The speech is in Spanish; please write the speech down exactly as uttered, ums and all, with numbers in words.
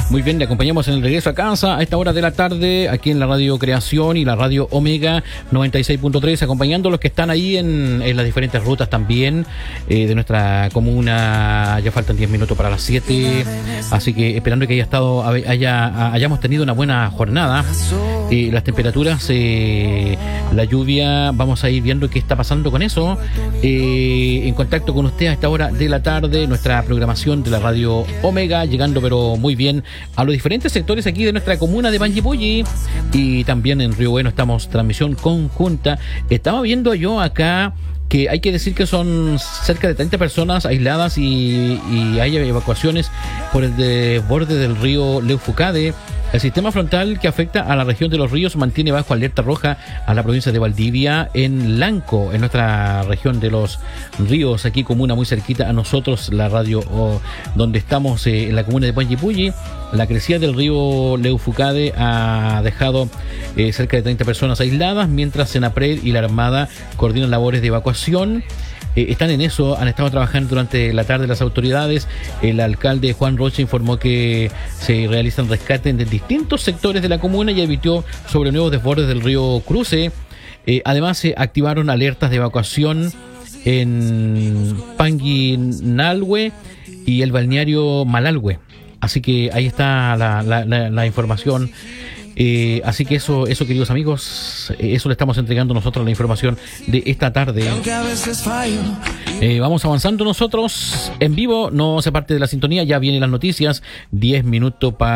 Muy bien, le acompañamos en el regreso a casa a esta hora de la tarde, aquí en la Radio Creación y la Radio Omega noventa y seis punto tres, acompañando a los que están ahí en, en las diferentes rutas también eh, de nuestra comuna. Ya faltan diez minutos para las siete, así que esperando que haya estado, haya, hayamos tenido una buena jornada. Eh, las temperaturas, eh, la lluvia, vamos a ir viendo qué está pasando con eso. Eh, en contacto con usted a esta hora de la tarde, nuestra programación de la Radio Omega, llegando pero muy bien a los diferentes sectores aquí de nuestra comuna de Panguipulli, y también en Río Bueno estamos transmisión conjunta. Estaba viendo yo acá que hay que decir que son cerca de treinta personas aisladas y, y hay evacuaciones por el desborde del río Leufucade. El sistema frontal que afecta a la región de los ríos mantiene bajo alerta roja a la provincia de Valdivia, en Lanco, en nuestra región de los ríos, aquí comuna muy cerquita a nosotros, la radio oh, donde estamos eh, en la comuna de Panguipulli. La crecida del río Leufucade ha dejado eh, cerca de treinta personas aisladas, mientras Senapred y la Armada coordinan labores de evacuación. Eh, están en eso, han estado trabajando durante la tarde las autoridades. El alcalde Juan Rocha informó que se realizan rescates en distintos sectores de la comuna y advirtió sobre nuevos desbordes del río Cruce. Eh, además, se activaron alertas de evacuación en Panguinalhue y el balneario Malalhue. Así que ahí está la, la, la, la información. Eh, así que eso, eso queridos amigos, eh, eso le estamos entregando nosotros, la información de esta tarde. Eh, vamos avanzando nosotros en vivo, no se parte de la sintonía, ya vienen las noticias, diez minutos para